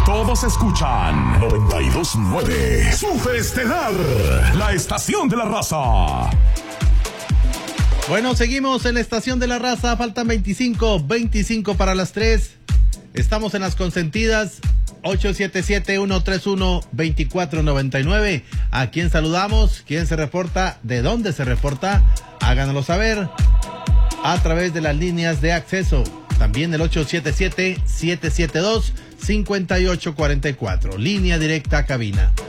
todos escuchan 92.9 Super Estelar, la estación de la raza. Bueno, seguimos en la estación de la raza. Faltan 25 para las 3. Estamos en las consentidas. 877-131-2499. ¿A quién saludamos? ¿Quién se reporta? ¿De dónde se reporta? Háganoslo saber a través de las líneas de acceso. También el 877-772-5844. Línea directa a cabina.